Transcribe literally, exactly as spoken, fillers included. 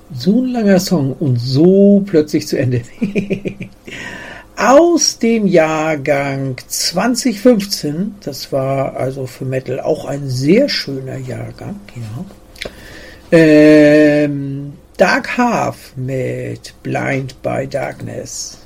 So ein langer Song und so plötzlich zu Ende. Aus dem Jahrgang zwanzig fünfzehn, das war also für Metal auch ein sehr schöner Jahrgang, ja. Ähm, Dark Half mit Blind by Darkness.